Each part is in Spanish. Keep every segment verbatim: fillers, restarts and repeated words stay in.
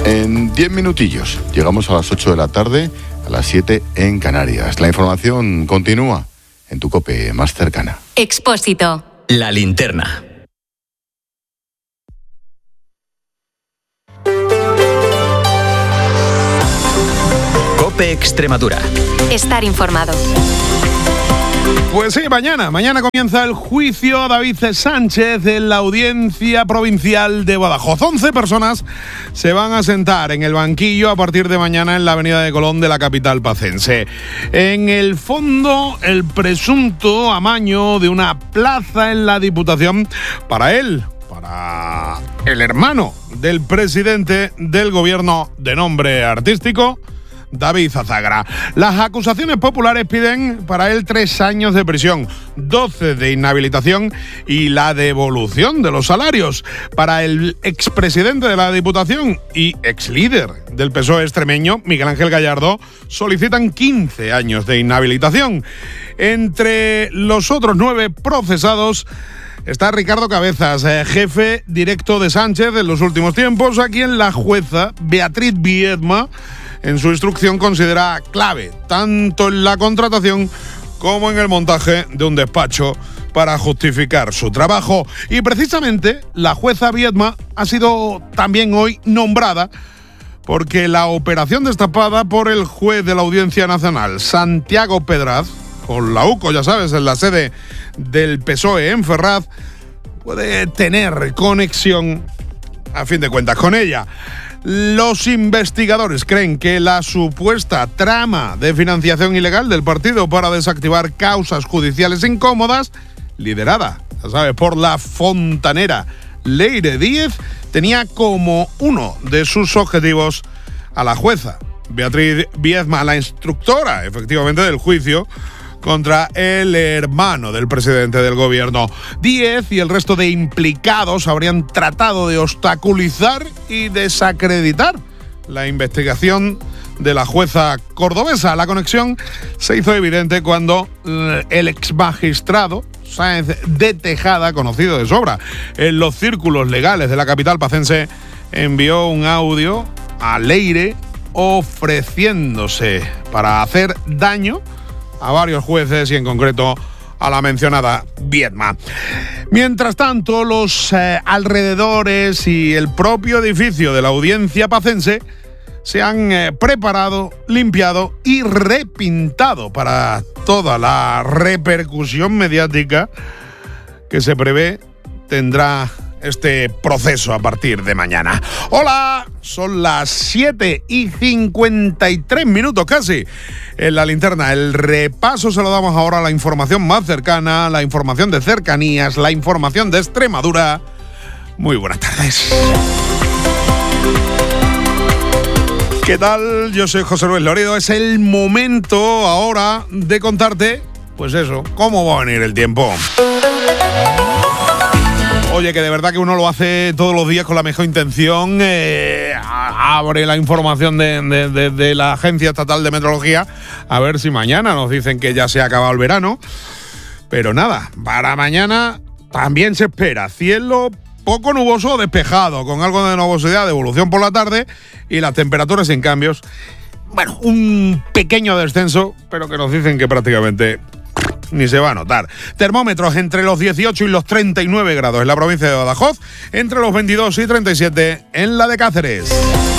En diez minutillos llegamos a las ocho de la tarde, a las siete en Canarias. La información continúa en tu COPE más cercana. Expósito. La linterna. COPE Extremadura. Estar informado. Pues sí, mañana, mañana comienza el juicio a David Sánchez en la Audiencia Provincial de Badajoz. once personas se van a sentar en el banquillo a partir de mañana en la Avenida de Colón de la capital pacense. En el fondo, el presunto amaño de una plaza en la Diputación para él, para el hermano del presidente del gobierno de nombre artístico, David Azagra. Las acusaciones populares piden para él tres años de prisión, doce de inhabilitación y la devolución de los salarios. Para el expresidente de la Diputación y exlíder del P S O E extremeño, Miguel Ángel Gallardo, solicitan quince años de inhabilitación. Entre los otros nueve procesados está Ricardo Cabezas, eh, jefe directo de Sánchez en los últimos tiempos, a quien la jueza Beatriz Viedma en su instrucción considera clave, tanto en la contratación como en el montaje de un despacho para justificar su trabajo. Y precisamente la jueza Viedma ha sido también hoy nombrada porque la operación destapada por el juez de la Audiencia Nacional, Santiago Pedraz, con la U C O, ya sabes, en la sede del P S O E en Ferraz, puede tener conexión, a fin de cuentas, con ella. Los investigadores creen que la supuesta trama de financiación ilegal del partido para desactivar causas judiciales incómodas, liderada, ya sabes, por la fontanera Leire Díez, tenía como uno de sus objetivos a la jueza Beatriz Viedma, la instructora, efectivamente, del juicio contra el hermano del presidente del gobierno. Díez y el resto de implicados habrían tratado de obstaculizar y desacreditar la investigación de la jueza cordobesa. La conexión se hizo evidente cuando el ex magistrado Sáenz de Tejada, conocido de sobra en los círculos legales de la capital pacense, envió un audio a Leire ofreciéndose para hacer daño a varios jueces y en concreto a la mencionada Viedma. Mientras tanto, los eh, alrededores y el propio edificio de la Audiencia pacense se han eh, preparado, limpiado y repintado para toda la repercusión mediática que se prevé tendrá este proceso a partir de mañana. Hola, son las siete y cincuenta y tres minutos casi en la linterna. El repaso se lo damos ahora a la información más cercana, la información de cercanías, la información de Extremadura. Muy buenas tardes. ¿Qué tal? Yo soy José Luis Loredo. Es el momento ahora de contarte, pues eso, cómo va a venir el tiempo. Oye, que de verdad que uno lo hace todos los días con la mejor intención. Eh, abre la información de, de, de, de la Agencia Estatal de Meteorología a ver si mañana nos dicen que ya se ha acabado el verano. Pero nada, para mañana también se espera cielo poco nuboso o despejado, con algo de nubosidad de evolución por la tarde y las temperaturas sin cambios. Bueno, un pequeño descenso, pero que nos dicen que prácticamente ni se va a notar. Termómetros entre los dieciocho y los treinta y nueve grados en la provincia de Badajoz, entre los veintidós y treinta y siete en la de Cáceres.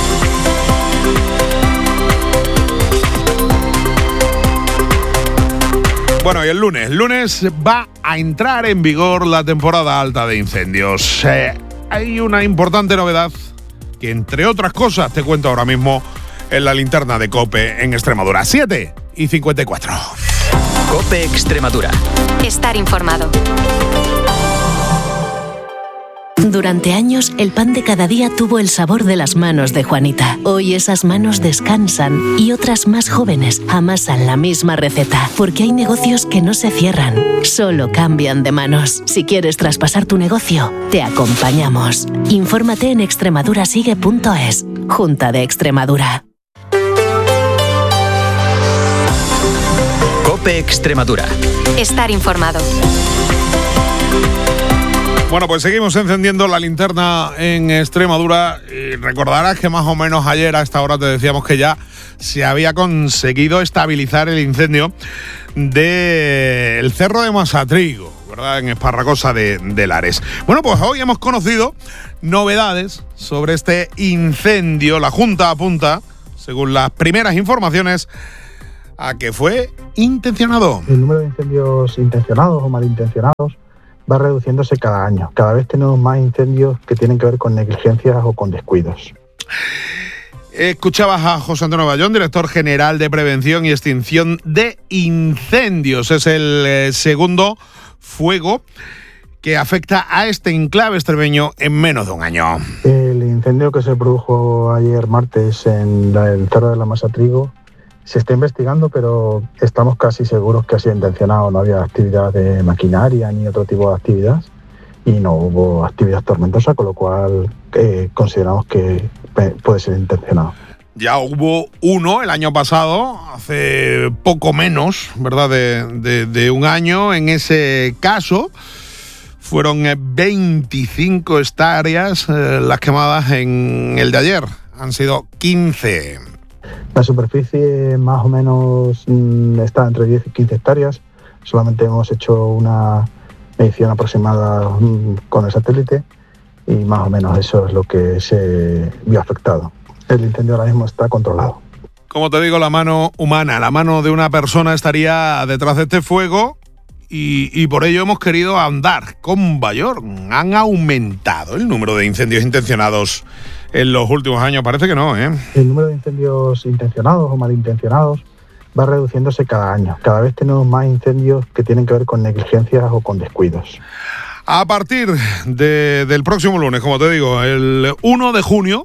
Bueno, y el lunes, lunes va a entrar en vigor la temporada alta de incendios. Eh, hay una importante novedad que, entre otras cosas, te cuento ahora mismo en la linterna de COPE en Extremadura. siete y cincuenta y cuatro. COPE Extremadura. Estar informado. Durante años, el pan de cada día tuvo el sabor de las manos de Juanita. Hoy esas manos descansan y otras más jóvenes amasan la misma receta. Porque hay negocios que no se cierran, solo cambian de manos. Si quieres traspasar tu negocio, te acompañamos. Infórmate en extremadurasigue punto es. Junta de Extremadura. COPE Extremadura. Estar informado. Bueno, pues seguimos encendiendo la linterna en Extremadura y recordarás que más o menos ayer a esta hora te decíamos que ya se había conseguido estabilizar el incendio del Cerro de Masatrigo, ¿verdad? En Esparracosa de, de Lares. Bueno, pues hoy hemos conocido novedades sobre este incendio. La Junta apunta, según las primeras informaciones, a que fue intencionado. El número de incendios intencionados o malintencionados va reduciéndose cada año. Cada vez tenemos más incendios que tienen que ver con negligencias o con descuidos. Escuchabas a José Antonio Bayón, director general de Prevención y Extinción de Incendios. Es el eh, segundo fuego que afecta a este enclave extremeño en menos de un año. El incendio que se produjo ayer martes en la, el Cerro de la Masatrigo se está investigando, pero estamos casi seguros que ha sido intencionado. No había actividad de maquinaria ni otro tipo de actividad y no hubo actividad tormentosa, con lo cual eh, consideramos que puede ser intencionado. Ya hubo uno el año pasado, hace poco menos, ¿verdad?, de, de, de un año. En ese caso fueron veinticinco hectáreas eh, las quemadas en el de ayer. Han sido quince. La superficie más o menos mmm, está entre diez y quince hectáreas. Solamente hemos hecho una medición aproximada mmm, con el satélite y más o menos eso es lo que se vio afectado. El incendio ahora mismo está controlado. Como te digo, la mano humana, la mano de una persona estaría detrás de este fuego y, y por ello hemos querido ahondar con Bayón. Han aumentado el número de incendios intencionados en los últimos años. Parece que no, ¿eh? El número de incendios intencionados o malintencionados va reduciéndose cada año. Cada vez tenemos más incendios que tienen que ver con negligencias o con descuidos. A partir de, del próximo lunes, como te digo, el uno de junio,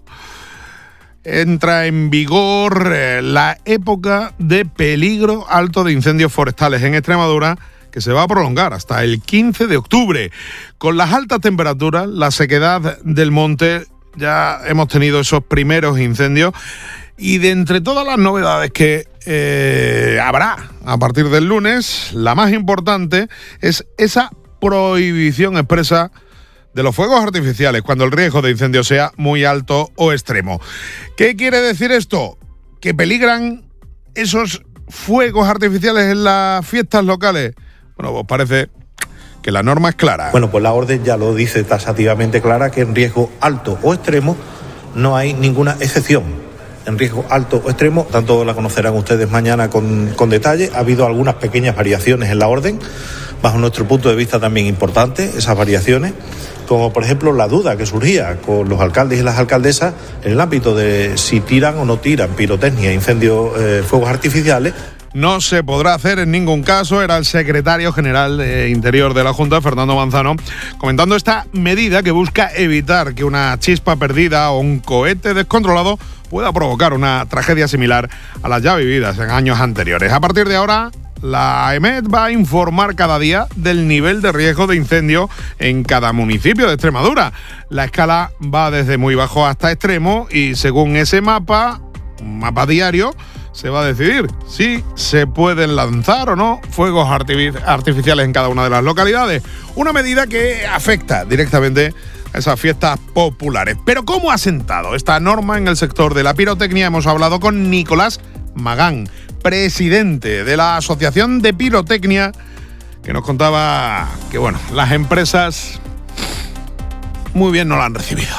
entra en vigor eh, la época de peligro alto de incendios forestales en Extremadura, que se va a prolongar hasta el quince de octubre. Con las altas temperaturas, la sequedad del monte, ya hemos tenido esos primeros incendios y de entre todas las novedades que eh, habrá a partir del lunes, la más importante es esa prohibición expresa de los fuegos artificiales cuando el riesgo de incendio sea muy alto o extremo. ¿Qué quiere decir esto? Que peligran esos fuegos artificiales en las fiestas locales. Bueno, pues parece que la norma es clara. Bueno, pues la orden ya lo dice taxativamente clara, que en riesgo alto o extremo no hay ninguna excepción. En riesgo alto o extremo, tanto la conocerán ustedes mañana con, con detalle. Ha habido algunas pequeñas variaciones en la orden, bajo nuestro punto de vista también importantes, esas variaciones, como por ejemplo la duda que surgía con los alcaldes y las alcaldesas en el ámbito de si tiran o no tiran pirotecnia, incendios, eh, fuegos artificiales. No se podrá hacer en ningún caso, era el secretario general de Interior de la Junta, Fernando Manzano, comentando esta medida que busca evitar que una chispa perdida o un cohete descontrolado pueda provocar una tragedia similar a las ya vividas en años anteriores. A partir de ahora, la E M E T va a informar cada día del nivel de riesgo de incendio en cada municipio de Extremadura. La escala va desde muy bajo hasta extremo y según ese mapa, un mapa diario, se va a decidir si se pueden lanzar o no fuegos artific- artificiales en cada una de las localidades. Una medida que afecta directamente a esas fiestas populares. Pero ¿cómo ha sentado esta norma en el sector de la pirotecnia? Hemos hablado con Nicolás Magán, presidente de la Asociación de Pirotecnia, que nos contaba que, bueno, las empresas muy bien no la han recibido.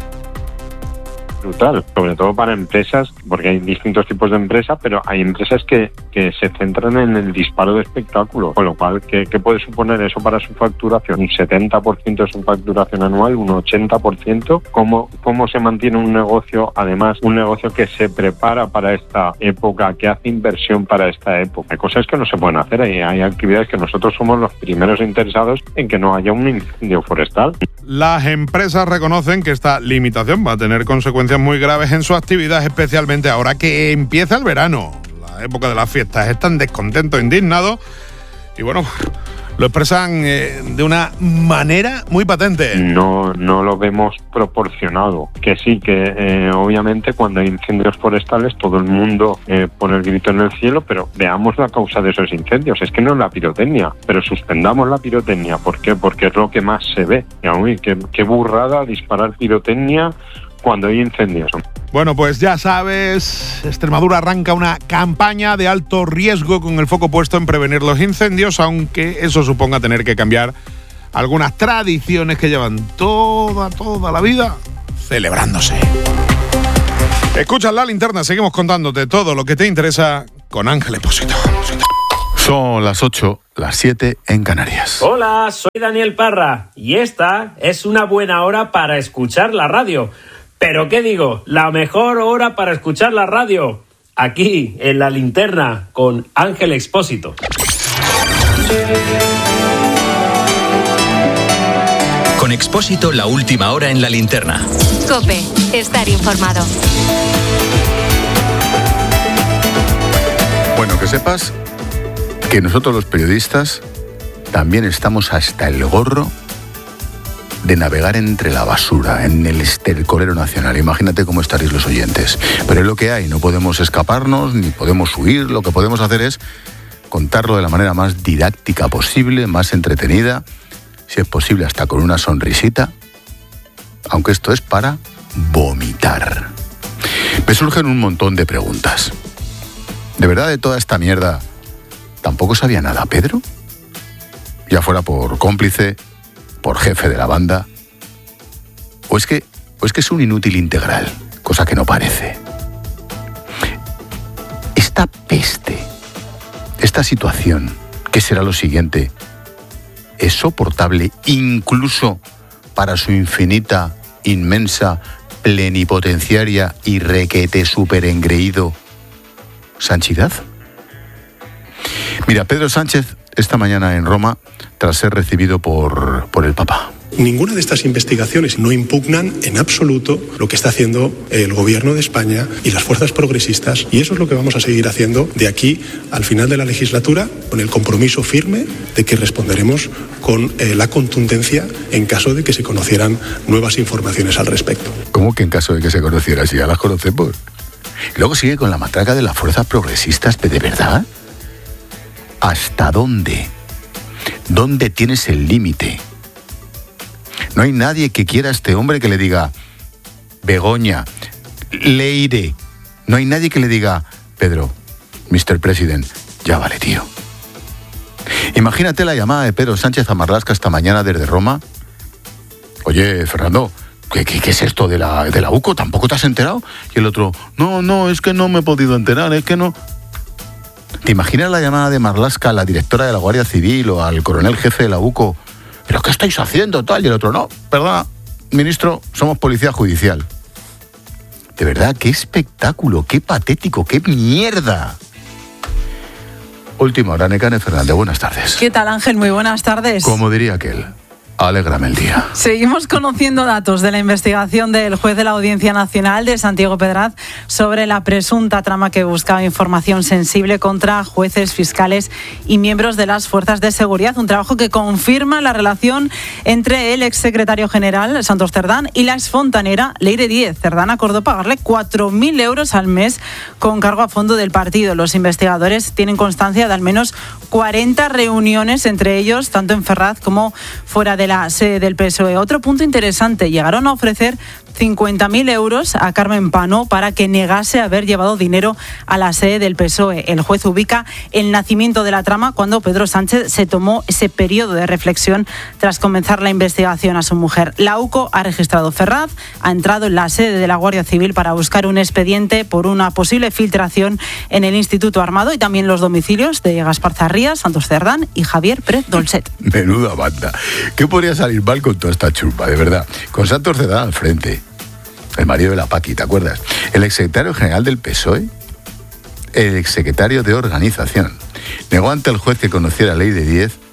Brutal, sobre todo para empresas, porque hay distintos tipos de empresas, pero hay empresas que, que se centran en el disparo de espectáculos, con lo cual, ¿qué, qué puede suponer eso para su facturación? Un setenta por ciento de su facturación anual, un ochenta por ciento. ¿Cómo, cómo se mantiene un negocio, además, un negocio que se prepara para esta época, que hace inversión para esta época? Hay cosas que no se pueden hacer, hay, hay actividades que nosotros somos los primeros interesados en que no haya un incendio forestal. Las empresas reconocen que esta limitación va a tener consecuencias muy graves en su actividad, especialmente ahora que empieza el verano, la época de las fiestas. Están descontentos, indignados y bueno, lo expresan eh, de una manera muy patente. No, no lo vemos proporcionado. Que sí, que eh, obviamente cuando hay incendios forestales todo el mundo eh, pone el grito en el cielo, pero veamos la causa de esos incendios. Es que no es la pirotecnia, pero suspendamos la pirotecnia. ¿Por qué? Porque es lo que más se ve. Y, uy, qué, qué burrada disparar pirotecnia cuando hay incendios. Bueno, pues ya sabes, Extremadura arranca una campaña de alto riesgo con el foco puesto en prevenir los incendios, aunque eso suponga tener que cambiar algunas tradiciones que llevan toda, toda la vida celebrándose. Escucha La Linterna, seguimos contándote todo lo que te interesa con Ángel Expósito. Son las ocho, las siete en Canarias. Hola, soy Daniel Parra y esta es una buena hora para escuchar la radio. ¿Pero qué digo? La mejor hora para escuchar la radio, aquí en La Linterna, con Ángel Expósito. Con Expósito, la última hora en La Linterna. COPE, estar informado. Bueno, que sepas que nosotros los periodistas también estamos hasta el gorro de navegar entre la basura, en el estercolero nacional. Imagínate cómo estaréis los oyentes. Pero es lo que hay, no podemos escaparnos, ni podemos huir. Lo que podemos hacer es contarlo de la manera más didáctica posible, más entretenida, si es posible hasta con una sonrisita, aunque esto es para vomitar. Me surgen un montón de preguntas. ¿De verdad de toda esta mierda tampoco sabía nada Pedro? Ya fuera por cómplice, por jefe de la banda, o es que, o es que es un inútil integral, cosa que no parece. Esta peste, esta situación, ¿qué será lo siguiente? ¿Es soportable incluso para su infinita, inmensa, plenipotenciaria y requete superengreído Sanchidad? Mira, Pedro Sánchez esta mañana en Roma, tras ser recibido por, por el Papa. Ninguna de estas investigaciones no impugnan en absoluto lo que está haciendo el Gobierno de España y las fuerzas progresistas, y eso es lo que vamos a seguir haciendo de aquí al final de la legislatura, con el compromiso firme de que responderemos con eh, la contundencia en caso de que se conocieran nuevas informaciones al respecto. ¿Cómo que en caso de que se conociera? Si ya las conocemos. Y luego sigue con la matraca de las fuerzas progresistas, ¿de verdad? ¿Hasta dónde? ¿Dónde tienes el límite? No hay nadie que quiera a este hombre que le diga Begoña, Leire. No hay nadie que le diga Pedro, mister President, ya vale, tío. Imagínate la llamada de Pedro Sánchez a Marlaska esta mañana desde Roma. Oye, Fernando, ¿qué, qué, qué es esto de la, de la U C O? ¿Tampoco te has enterado? Y el otro, no, no, es que no me he podido enterar, es que no... ¿Te imaginas la llamada de Marlaska a la directora de la Guardia Civil o al coronel jefe de la U C O? ¿Pero qué estáis haciendo, tal? Y el otro, no, perdona, ministro, somos policía judicial. De verdad, qué espectáculo, qué patético, qué mierda. Última hora, Nekane Fernández, buenas tardes. ¿Qué tal, Ángel? Muy buenas tardes. Como diría aquel, alégrame el día. Seguimos conociendo datos de la investigación del juez de la Audiencia Nacional de Santiago Pedraz sobre la presunta trama que buscaba información sensible contra jueces, fiscales y miembros de las fuerzas de seguridad. Un trabajo que confirma la relación entre el exsecretario general, Santos Cerdán, y la exfontanera Leire Díez. Cerdán acordó pagarle cuatro mil euros al mes con cargo a fondo del partido. Los investigadores tienen constancia de al menos cuarenta reuniones entre ellos, tanto en Ferraz como fuera de la sede del P S O E. Otro punto interesante, llegaron a ofrecer cincuenta mil euros a Carmen Pano para que negase haber llevado dinero a la sede del P S O E. El juez ubica el nacimiento de la trama cuando Pedro Sánchez se tomó ese periodo de reflexión tras comenzar la investigación a su mujer. La U C O ha registrado Ferraz, ha entrado en la sede de la Guardia Civil para buscar un expediente por una posible filtración en el Instituto Armado y también los domicilios de Gaspar Zarrías, Santos Cerdán y Javier Pérez Dolcet. Menuda banda. ¿Qué podría salir mal con toda esta churpa, de verdad? Con Santos Cerdán al frente, el marido de la Paqui, ¿te acuerdas? El exsecretario general del P S O E, el exsecretario de Organización, negó ante el juez que conociera la ley de diez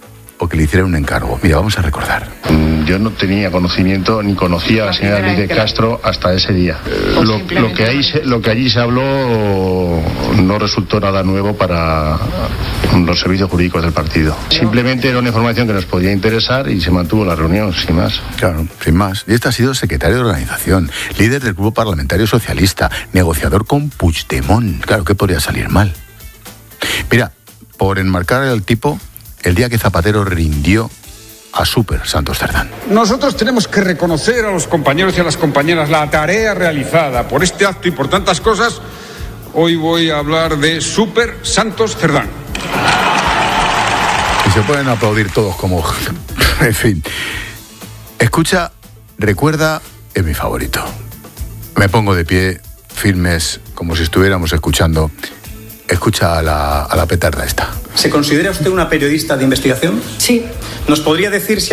o que le hiciera un encargo. Mira, vamos a recordar. Yo no tenía conocimiento ni conocía a la señora Lidia Castro hasta ese día. Lo, lo, que ahí se, lo que allí se habló no resultó nada nuevo para los servicios jurídicos del partido. Simplemente era una información que nos podía interesar y se mantuvo la reunión, sin más. Claro, sin más. Y este ha sido secretario de organización, líder del Grupo Parlamentario Socialista, negociador con Puigdemont. Claro, ¿qué podría salir mal? Mira, por enmarcar al tipo, el día que Zapatero rindió a Súper Santos Cerdán. Nosotros tenemos que reconocer a los compañeros y a las compañeras la tarea realizada por este acto y por tantas cosas. Hoy voy a hablar de Súper Santos Cerdán. Y se pueden aplaudir todos como... en fin. Escucha, recuerda, es mi favorito. Me pongo de pie, firmes, como si estuviéramos escuchando. Escucha a la, a la petarda esta. ¿Se considera usted una periodista de investigación? Sí. ¿Nos podría decir si